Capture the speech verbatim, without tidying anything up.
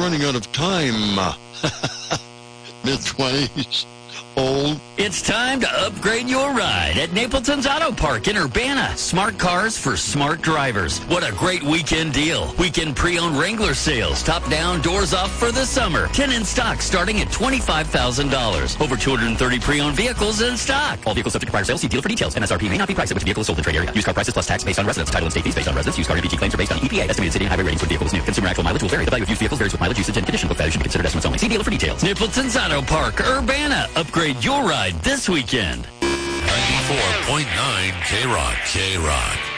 running out of time. Mid-twenties. Old. It's time to upgrade your ride at Napleton's Auto Park in Urbana. Smart cars for smart drivers. What a great weekend deal. Weekend pre-owned Wrangler sales. Top down, doors off for the summer. ten in stock starting at twenty-five thousand dollars. Over two hundred thirty pre-owned vehicles in stock. All vehicles subject to prior sale. See dealer for details. M S R P may not be priced at which vehicle is sold in trade area. Used car prices plus tax based on residence. Title and state fees based on residence. Used car M V G claims are based on E P A. Estimated city and highway ratings when vehicle is new. Consumer actual mileage will vary. The value of used vehicles varies with mileage usage and condition. Book value should be considered estimates only. See dealer for details. Napleton's Auto Park, Urbana. Upgrade your ride this weekend. ninety-four point nine K-Rock. K-Rock.